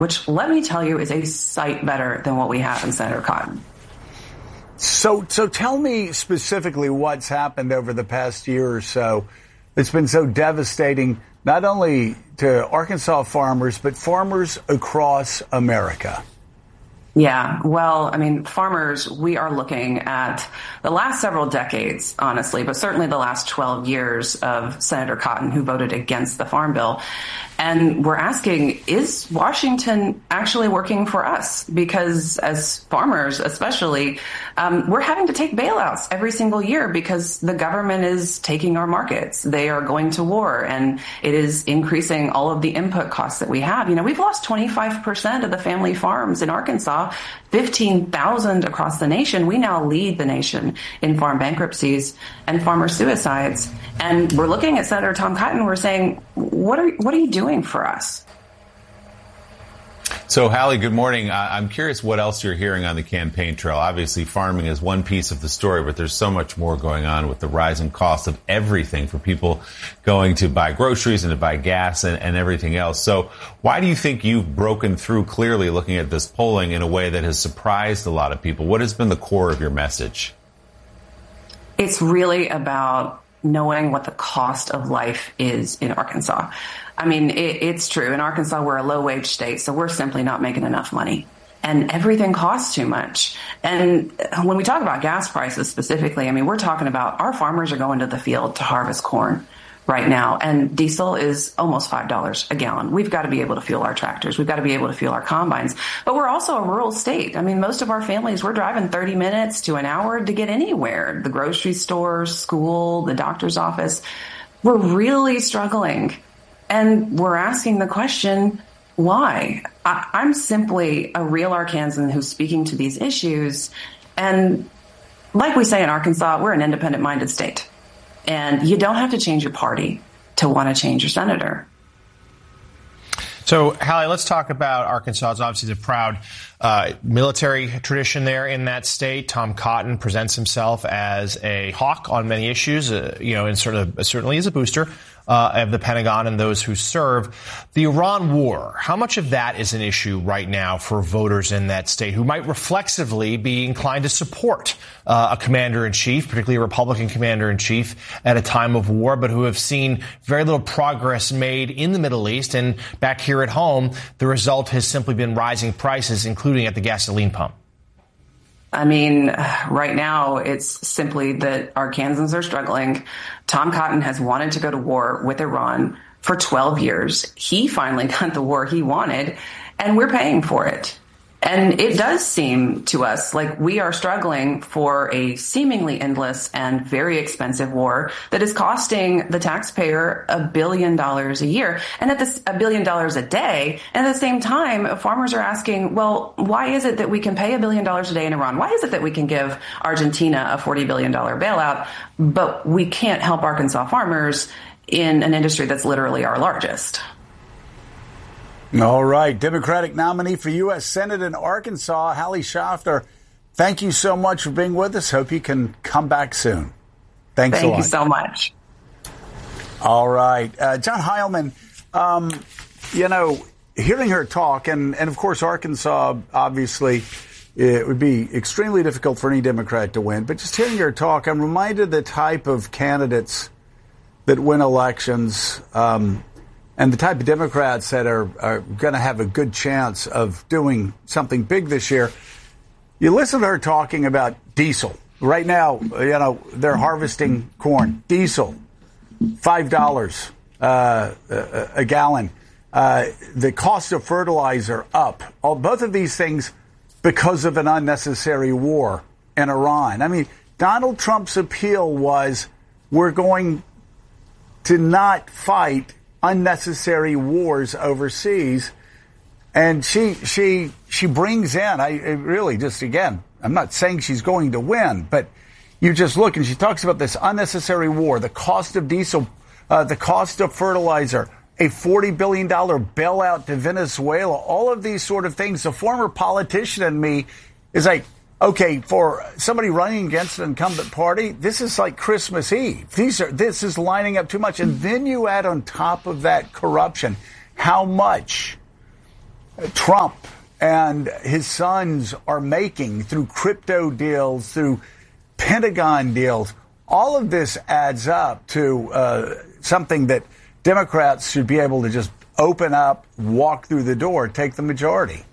which, let me tell you, is a sight better than what we have in Senator Cotton. So tell me specifically what's happened over the past year or so that's been so devastating, not only to Arkansas farmers, but farmers across America. Yeah, well, I mean, farmers, we are looking at the last several decades, honestly, but certainly the last 12 years of Senator Cotton, who voted against the Farm Bill. And we're asking, is Washington actually working for us? Because as farmers, especially, we're having to take bailouts every single year because the government is taking our markets. They are going to war, and it is increasing all of the input costs that we have. You know, we've lost 25% of the family farms in Arkansas, 15,000 across the nation. We now lead the nation in farm bankruptcies and farmer suicides. And we're looking at Senator Tom Cotton. We're saying, what are you doing for us? So, Hallie, good morning. I'm curious what else you're hearing on the campaign trail. Obviously, farming is one piece of the story, but there's so much more going on with the rising cost of everything for people going to buy groceries and to buy gas and everything else. So why do you think you've broken through clearly looking at this polling in a way that has surprised a lot of people? What has been the core of your message? It's really about knowing what the cost of life is in Arkansas. I mean, it's true. In Arkansas, we're a low-wage state, so we're simply not making enough money. And everything costs too much. And when we talk about gas prices specifically, I mean, we're talking about our farmers are going to the field to harvest corn right now, and diesel is almost $5 a gallon. We've got to be able to fuel our tractors. We've got to be able to fuel our combines. But we're also a rural state. I mean, most of our families, we're driving 30 minutes to an hour to get anywhere. The grocery store, school, the doctor's office. We're really struggling. And we're asking the question, why? I'm simply a real Arkansan who's speaking to these issues. And like we say in Arkansas, we're an independent-minded state. And you don't have to change your party to want to change your senator. So, Hallie, let's talk about Arkansas. It's obviously the proud military tradition there in that state. Tom Cotton presents himself as a hawk on many issues, and certainly is a booster of the Pentagon and those who serve. The Iran war, how much of that is an issue right now for voters in that state who might reflexively be inclined to support a commander-in-chief, particularly a Republican commander-in-chief, at a time of war, but who have seen very little progress made in the Middle East? And back here at home, the result has simply been rising prices, including at the gasoline pump. I mean, right now, it's simply that Arkansans are struggling. Tom Cotton has wanted to go to war with Iran for 12 years. He finally got the war he wanted, and we're paying for it. And it does seem to us like we are struggling for a seemingly endless and very expensive war that is costing the taxpayer $1 billion a year, and at this $1 billion a day. And at the same time, farmers are asking, well, why is it that we can pay $1 billion a day in Iran? Why is it that we can give Argentina a $40 billion bailout, but we can't help Arkansas farmers in an industry that's literally our largest? All right. Democratic nominee for U.S. Senate in Arkansas, Hallie Schaffner, thank you so much for being with us. Hope you can come back soon. Thanks a lot. Thank you so much. All right. John Heilemann, hearing her talk, and of course, Arkansas, obviously, it would be extremely difficult for any Democrat to win. But just hearing her talk, I'm reminded of the type of candidates that win elections, and the type of Democrats that are going to have a good chance of doing something big this year. You listen to her talking about diesel. Right now, they're harvesting corn. Diesel, $5 a gallon. The cost of fertilizer up. Both of these things because of an unnecessary war in Iran. I mean, Donald Trump's appeal was, we're going to not fight unnecessary wars overseas. And she brings in, I'm not saying she's going to win, but you just look and she talks about this unnecessary war, the cost of diesel, the cost of fertilizer, a $40 billion bailout to Venezuela, all of these sort of things. The former politician in me is like, okay, for somebody running against an incumbent party, this is like Christmas Eve. This is lining up too much. And then you add on top of that corruption. How much Trump and his sons are making through crypto deals, through Pentagon deals, all of this adds up to something that Democrats should be able to just open up, walk through the door, take the majority.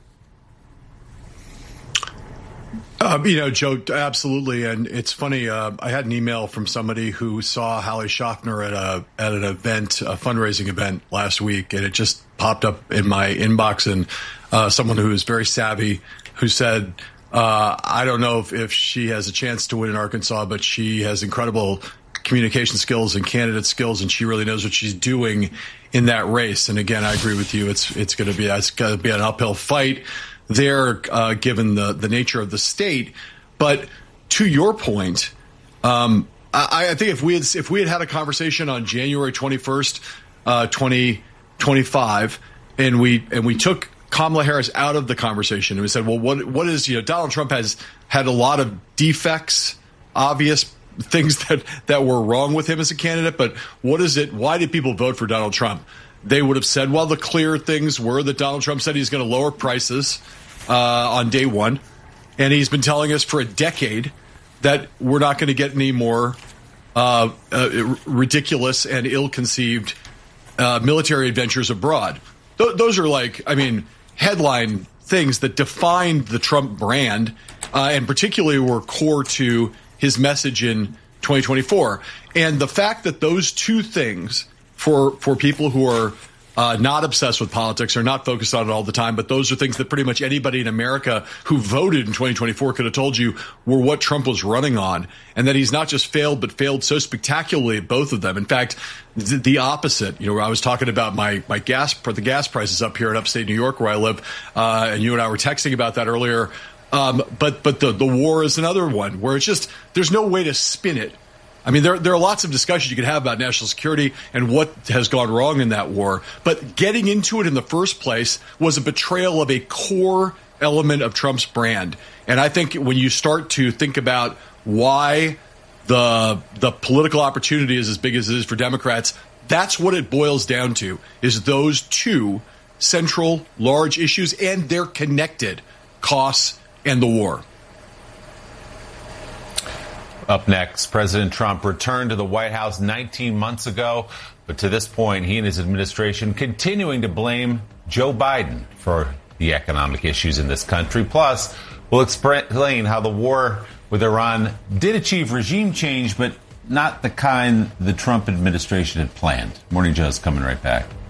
Joe, absolutely. And it's funny. I had an email from somebody who saw Hallie Schaffner at an event, a fundraising event last week, and it just popped up in my inbox. And someone who is very savvy who said, I don't know if she has a chance to win in Arkansas, but she has incredible communication skills and candidate skills, and she really knows what she's doing in that race. And again, I agree with you. It's going to be an uphill fight there, given the nature of the state. But to your point, I think if we had a conversation on January 21st, 2025, and we took Kamala Harris out of the conversation and we said, well, what is, Donald Trump has had a lot of defects, obvious things that were wrong with him as a candidate, but what is it? Why did people vote for Donald Trump? They would have said, well, the clear things were that Donald Trump said he's going to lower prices on day one. And he's been telling us for a decade that we're not going to get any more ridiculous and ill-conceived military adventures abroad. Those are headline things that defined the Trump brand and particularly were core to his message in 2024. And the fact that those two things for people who are not obsessed with politics or not focused on it all the time, but those are things that pretty much anybody in America who voted in 2024 could have told you were what Trump was running on, and that he's not just failed, but failed so spectacularly at both of them. In fact, the opposite. I was talking about the gas prices up here in upstate New York where I live, and you and I were texting about that earlier. But the war is another one where it's just there's no way to spin it. I mean, there are lots of discussions you could have about national security and what has gone wrong in that war. But getting into it in the first place was a betrayal of a core element of Trump's brand. And I think when you start to think about why the political opportunity is as big as it is for Democrats, that's what it boils down to, is those two central large issues, and they're connected: costs and the war. Up next, President Trump returned to the White House 19 months ago, but to this point, he and his administration continuing to blame Joe Biden for the economic issues in this country. Plus, we'll explain how the war with Iran did achieve regime change, but not the kind the Trump administration had planned. Morning Joe's coming right back.